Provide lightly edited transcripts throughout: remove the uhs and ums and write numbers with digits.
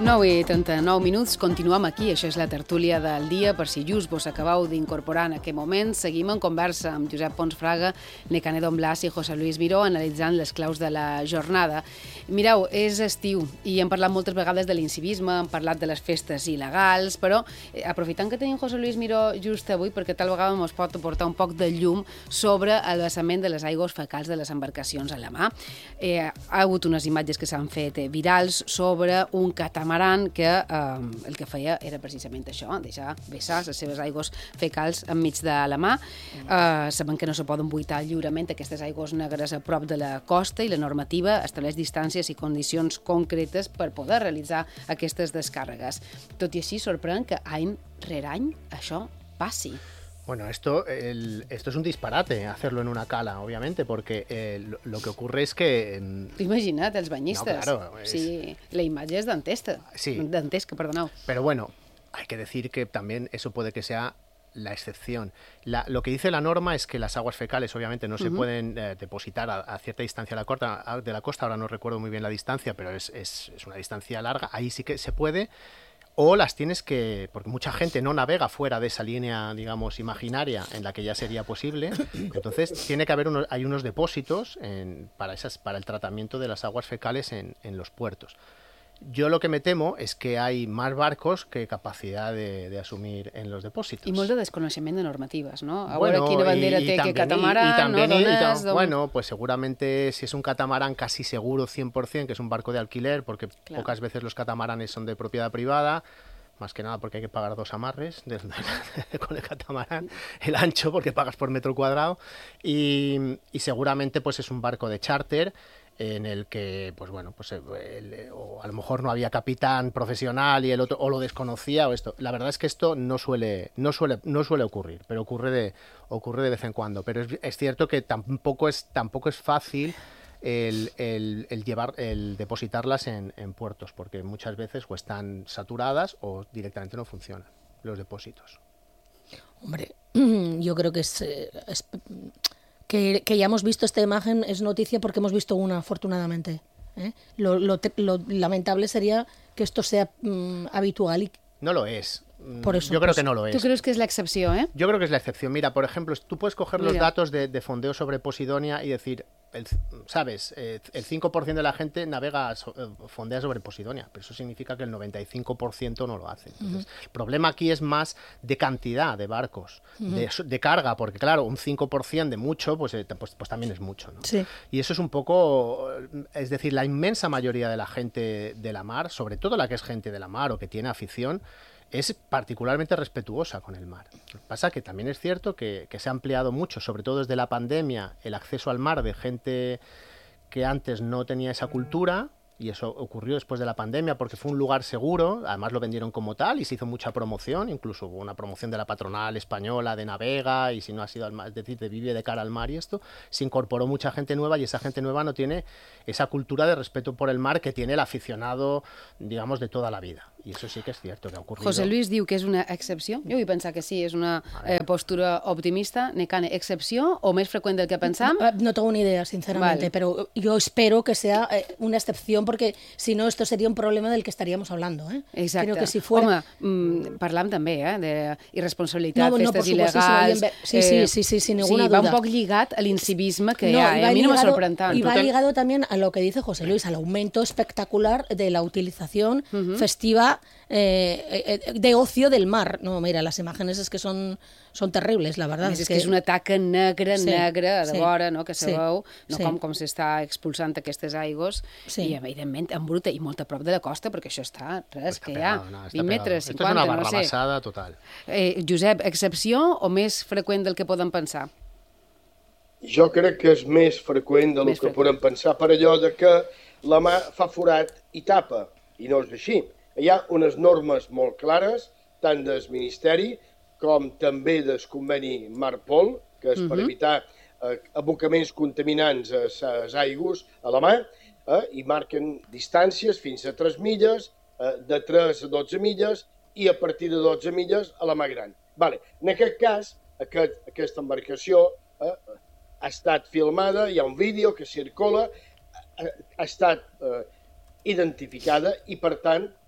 9:39, continuem aquí, això és la tertúlia del dia, per si just vos acabeu d'incorporar en aquest moment. Seguim en conversa amb Josep Pons Fraga, Nekane Don Blas i José Luis Miró, analitzant les claus de la jornada. Mireu, és estiu i hem parlat moltes vegades de l'incivisme, hem parlat de les festes il·legals, però aprofitant que tenim José Luis Miró just avui, perquè tal vegada ens pot aportar un poc de llum sobre el vessament de les aigües fecals de les embarcacions a la mà. Ha hagut unes imatges que s'han fet virals sobre un catamaran que el que feia era precisament això, deixar vessar les seves aigües fecals enmig de la mà. Sabem que no se poden buitar lliurement aquestes aigües negres a prop de la costa i la normativa estableix distàncies i condicions concretes per poder realitzar aquestes descàrregues. Tot i així, sorprèn que any rere any això passi. Bueno, esto es un disparate hacerlo en una cala, obviamente, porque lo que ocurre es que... Imagina't, els banyistes. No, claro. Sí, la imatge és dantesca. Sí. Dantesca, perdoneu. Pero bueno, hay que decir que también eso puede que sea la excepción. Lo que dice la norma es que las aguas fecales obviamente no se pueden depositar a cierta distancia de la costa, ahora no recuerdo muy bien la distancia, pero es una distancia larga, ahí sí que se puede. O las tienes que, porque mucha gente no navega fuera de esa línea, digamos, imaginaria en la que ya sería posible. Entonces tiene que haber hay unos depósitos para el tratamiento de las aguas fecales en los puertos. Yo lo que me temo es que hay más barcos que capacidad de asumir en los depósitos. I molt de desconeixement de normatives, ¿no? A Bueno, veure quina bandera té, que catamarán, ¿no? Bueno, pues seguramente si es un catamarán casi seguro 100% que es un barco de alquiler, porque claro, pocas veces los catamaranes son de propiedad privada, más que nada porque hay que pagar 2 amarres con el catamarán, el ancho porque pagas por metro cuadrado, y seguramente pues es un barco de charter en el que, pues bueno, pues o a lo mejor no había capitán profesional y el otro o lo desconocía o esto. La verdad es que esto no suele ocurrir, pero ocurre de vez en cuando. Pero es cierto que tampoco es fácil el depositarlas en puertos, porque muchas veces o están saturadas o directamente no funcionan los depósitos. Hombre, yo creo que que ya hemos visto esta imagen es noticia porque hemos visto una, afortunadamente. Lo lamentable sería que esto sea habitual. Y... No lo es. Por eso, yo creo que no lo es. ¿Tú crees que es la excepción, eh? Yo creo que es la excepción. Mira, por ejemplo, tú puedes coger los datos de fondeo sobre Posidonia y decir, ¿sabes? El 5% de la gente fondea sobre Posidonia, pero eso significa que el 95% no lo hace. Entonces, el problema aquí es más de cantidad de barcos, de carga, porque claro, un 5% de mucho, pues también es mucho, ¿no? Sí. Y eso es un poco, es decir, la inmensa mayoría de la gente de la mar, sobre todo la que es gente de la mar o que tiene afición, es particularmente respetuosa con el mar. Lo que pasa es que también es cierto que se ha ampliado mucho, sobre todo desde la pandemia, el acceso al mar de gente que antes no tenía esa cultura, y eso ocurrió después de la pandemia porque fue un lugar seguro, además lo vendieron como tal y se hizo mucha promoción, incluso hubo una promoción de la patronal española de Navega, y si no ha sido al mar, es decir, de vive de cara al mar, y esto se incorporó mucha gente nueva, y esa gente nueva no tiene esa cultura de respeto por el mar que tiene el aficionado, digamos, de toda la vida. I això sí que és cierto que ha ocurrido. José Luis diu que és una excepció. Jo vull pensar que sí, és una postura optimista. Nekane, ¿excepció o més freqüent del que pensam? No tengo ni idea, sinceramente, pero yo espero que sea una excepción, porque si no, esto sería un problema del que estaríamos hablando. Exacte. Creo que si fuera... Home, parlam també d'irresponsabilitat, festes il·legals... Sí, sin ninguna duda. Va un poc lligat a l'incivisme que hi ha. A mi no me sorprèn tant. Y va ligado también a lo que dice José Luis, al aumento espectacular de la utilización festiva de ocio del mar. No, mira, las imágenes es que son terribles, la verdad. És que és una taca negra de vora, no, que se veu, no, com s'està expulsant aquestes aigües, i evidentment en bruta i molt a prop de la costa, perquè això està, que hi ha 20 metres, 50, no sé. Esto es una barrabassada total. Josep, excepció o més freqüent del que podem pensar? Jo crec que és més freqüent del que podem pensar, per allò de que la mà fa forat i tapa, i no és així. Hi ha unes normes molt clares, tant del Ministeri com també del conveni Marpol, que és per evitar abocaments contaminants a les aigües a la mar, i marquen distàncies fins a 3 milles, de 3 a 12 milles i a partir de 12 milles a la mar gran. En aquest cas, aquesta embarcació ha estat filmada, hi ha un vídeo que circula, ha estat identificada i, per tant,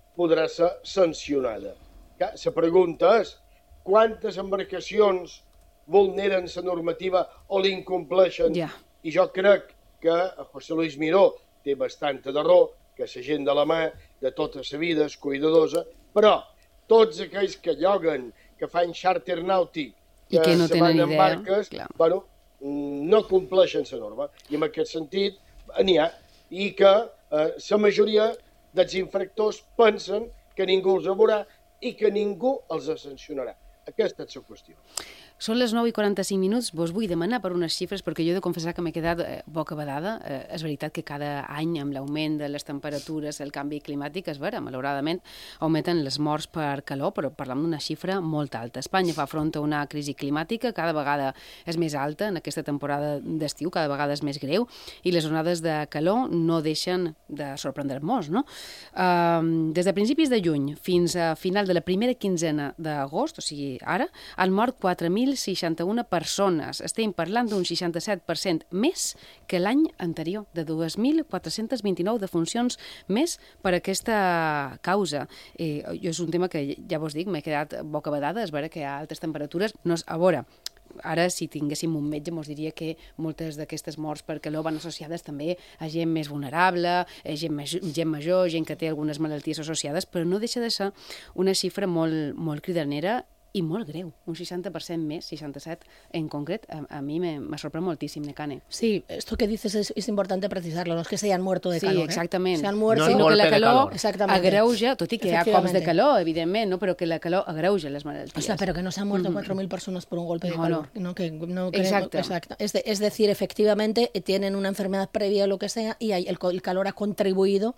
podrà ser sancionada. La pregunta és quantes embarcacions vulneren la normativa o l'incompleixen. I jo crec que José Luis Miró té bastanta de raó, que la gent de la mà de tota la vida és cuidadosa, però tots aquells que lloguen, que fan xàrter nàutic, que no se van en barques, bueno, no compleixen la norma. I en aquest sentit n'hi ha. I que la majoria dels infractors pensen que ningú els veurà i que ningú els sancionarà. Aquesta és la qüestió. Són les 9:45. Vos vull demanar per unes xifres, perquè jo he de confessar que m'he quedat bocabadada. És veritat que cada any, amb l'augment de les temperatures, el canvi climàtic, és vera, malauradament, augmenten les morts per calor, però parlem d'una xifra molt alta. Espanya fa front a una crisi climàtica, cada vegada és més alta en aquesta temporada d'estiu, cada vegada és més greu, i les onades de calor no deixen de sorprendre-nos, no? Des de principis de juny fins a final de la primera quinzena d'agost, o sigui, ara, han mort 4.061 persones. Estem parlant d'un 67% més que l'any anterior, de 2.429 defuncions més per aquesta causa. Jo és un tema que, ja vos dic, m'he quedat bocabadada, és vera que hi ha altes temperatures. A veure, ara, si tinguéssim un metge, ens diria que moltes d'aquestes morts per calor van associades també a gent més vulnerable, gent major, gent que té algunes malalties associades, però no deixa de ser una xifra molt cridanera i molt greu, un 60% més, 67% en concret, a mi me sorprende moltíssim, Nekane. Sí, esto que dices es importante precisarlo, no es que se hayan muerto de calor. Sí, exactament. Se han muerto, sinó que la calor exactamente. agreuja, tot i que hi ha cops de calor, evidentment, no? Però que la calor agreuja les malalties. O sea, pero que no se han muerto 4.000 personas por un golpe de calor. No, que no exacto. Exacto. Es decir, efectivamente, tienen una enfermedad previa o lo que sea, y el calor ha contribuido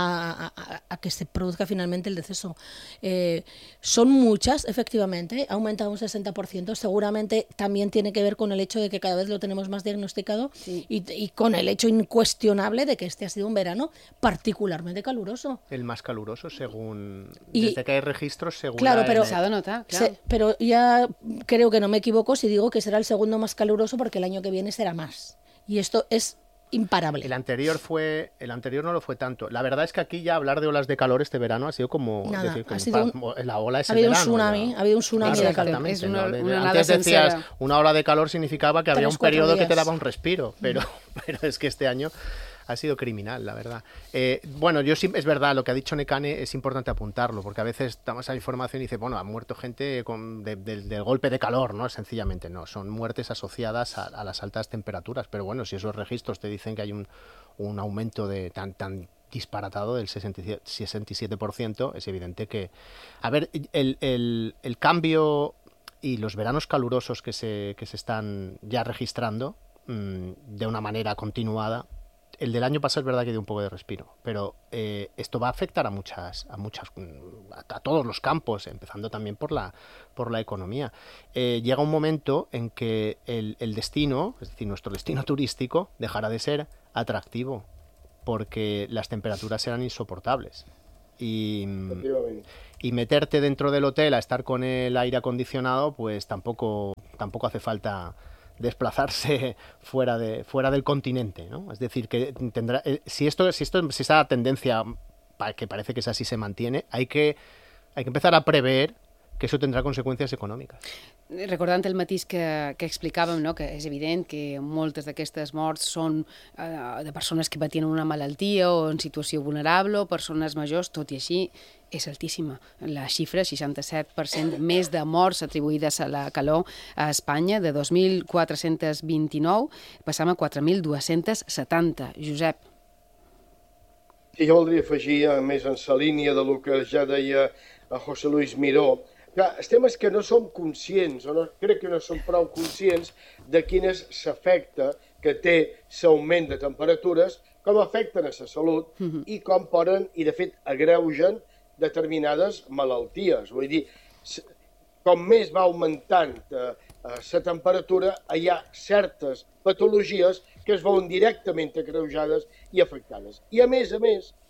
a que se produzca finalmente el deceso. Son muchas, efectivamente, ha aumentado un 60%, seguramente también tiene que ver con el hecho de que cada vez lo tenemos más diagnosticado, sí. y con el hecho incuestionable de que este ha sido un verano particularmente caluroso. El más caluroso, según... desde que hay registros, según... Claro, pero, se ha de notar, claro. Pero ya creo que no me equivoco si digo que será el segundo más caluroso, porque el año que viene será más. Y esto es imparable. El anterior no lo fue tanto. La verdad es que aquí ya hablar de olas de calor este verano ha sido como... Nada, decir, ha sido la ola es ha el habido verano. Ha habido un tsunami claro, de calor. Exactamente. Una Antes decías, sincera. una ola de calor significaba que había un periodo que te daba un respiro, pero es que este año ha sido criminal, la verdad. Bueno, es verdad, lo que ha dicho Nekane es importante apuntarlo, porque a veces damos esa información y dice, bueno, ha muerto gente del golpe de calor, ¿no? Sencillamente no, son muertes asociadas a las altas temperaturas, pero bueno, si esos registros te dicen que hay un aumento de tan disparatado del 67%, es evidente que... A ver, el cambio y los veranos calurosos que se están ya registrando de una manera continuada, el del año pasado es verdad que dio un poco de respiro, pero esto va a afectar a todos los campos, empezando también por la economía. Llega un momento en que el destino, es decir, nuestro destino turístico, dejará de ser atractivo, porque las temperaturas serán insoportables. Y meterte dentro del hotel a estar con el aire acondicionado, pues tampoco hace falta desplazarse fuera del continente, ¿no? Es decir, que tendrá, si esa tendencia, que parece que es así, se mantiene, hay que empezar a prever que això tindrà conseqüències econòmiques. Recordant el matís que explicàvem, no? Que és evident que moltes d'aquestes morts són de persones que patien una malaltia o en situació vulnerable o persones majors, tot i així és altíssima. La xifra, 67% més de morts atribuïdes a la calor a Espanya, de 2.429, passam a 4.270. Josep. Sí, jo voldria afegir, a més, en la línia de lo que ja deia José Luis Miró, que el tema és que no som conscients, o no, crec que no som prou conscients de quin és l'efecte que té l'augment de temperatures, com afecten a la salut i com poden, i de fet agreugen, determinades malalties. Vull dir, com més va augmentant la temperatura, hi ha certes patologies que es veuen directament agreujades i afectades. I a més,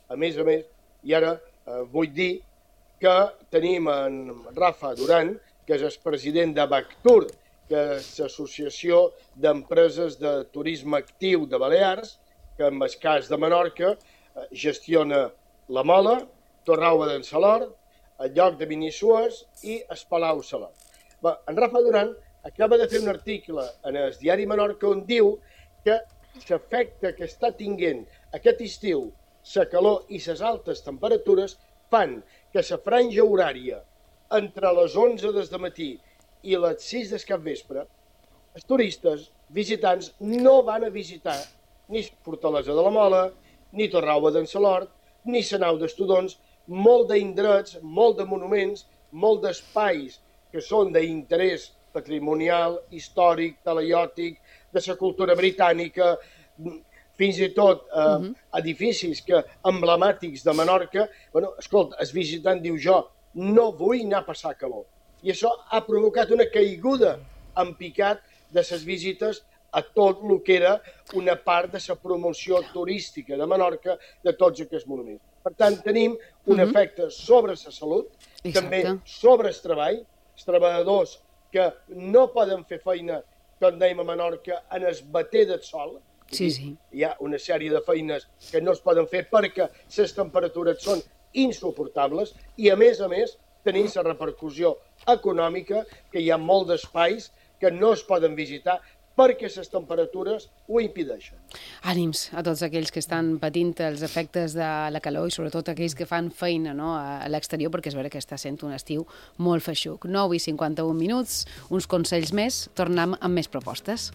i ara vull dir que tenim en Rafa Duran, que és el president de Bactur, que és l'Associació d'Empreses de Turisme Actiu de Balears, que en el cas de Menorca gestiona la mola, Torralba d'en Salord, el lloc de Benissues i el Palau Salord. En Rafa Duran acaba de fer un article en el diari Menorca on diu que l'efecte que està tinguent aquest estiu, la calor i les altes temperatures fan que la franja horària entre les 11 des de matí i les 6 del capvespre, els turistes visitants no van a visitar ni Fortalesa de la Mola, ni Torralba d'en Salord, ni la nau d'Estudons, molt d'indrets, molt de monuments, molt d'espais que són d'interès patrimonial, històric, talaiòtic, de la cultura britànica, fins i tot edificis emblemàtics de Menorca. Escolta, el visitant diu jo no vull anar a passar calor. I això ha provocat una caiguda en picat de les visites a tot el que era una part de la promoció turística de Menorca de tots aquests monuments. Per tant, tenim un efecte sobre la salut, també sobre el treball, els treballadors que no poden fer feina, com dèiem a Menorca, en el bater del sol. Hi ha una sèrie de feines que no es poden fer perquè les temperatures són insuportables i, a més, tenim la repercussió econòmica que hi ha molts d'espais que no es poden visitar perquè les temperatures ho impedeixen. Ànims a tots aquells que estan patint els efectes de la calor i sobretot aquells que fan feina a l'exterior, perquè és vera que està sent un estiu molt feixuc. 9:51 minuts, uns consells més, tornem amb més propostes.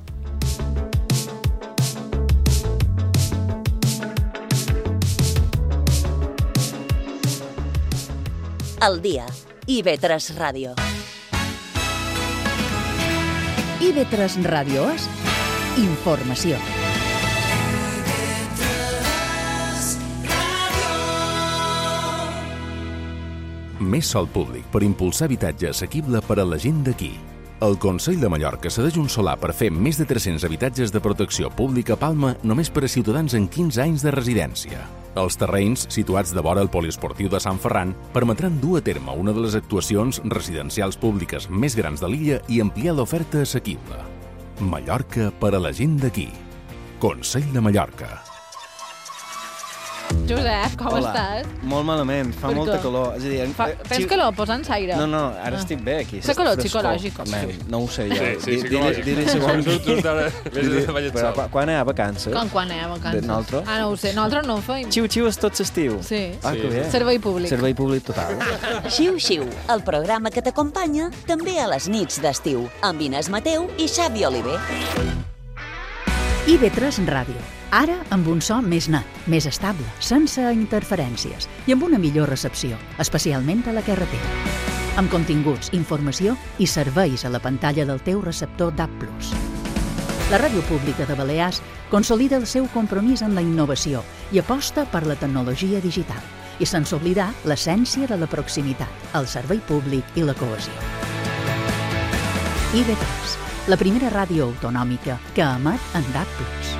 Al dia, IB3 Ràdio. IB3 Ràdio és informació. Més sòl públic per impulsar habitatge assequible per a la gent d'aquí. El Consell de Mallorca cedeix un solar per fer més de 300 habitatges de protecció pública a Palma només per a ciutadans amb 15 anys de residència. Els terrenys, situats de vora el poliesportiu de Sant Ferran, permetran dur a terme una de les actuacions residencials públiques més grans de l'illa i ampliar l'oferta assequible. Mallorca per a la gent d'aquí. Consell de Mallorca. Josep, com estàs? Molt malament, fa molta calor. És a dir, tens calor? Posa'ns aire. No, ara estic bé aquí. Fa calor psicològic. No ho sé, ja. Sí, psicològic. Quan hi ha vacances? Quan hi ha vacances? Nosaltres? No ho sé, nosaltres no ho feim. Xiu-xiu és tot l'estiu. Sí. Que bé. Servei públic. Servei públic total. Xiu-xiu, el programa que t'acompanya també a les nits d'estiu, amb Inés Mateu i Xavi Oliver. IB3 Ràdio. Ara amb un so més net, més estable, sense interferències i amb una millor recepció, especialment a la carretera. Amb continguts, informació i serveis a la pantalla del teu receptor DAB+. La Ràdio Pública de Balears consolida el seu compromís en la innovació i aposta per la tecnologia digital i sense oblidar l'essència de la proximitat, el servei públic i la cohesió. IB3, la primera ràdio autonòmica que emet en DAB+.